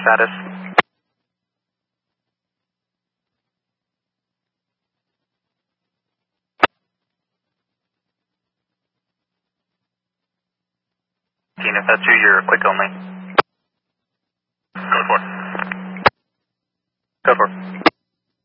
status. If that's you, you're quick only. Go for it. Go for it.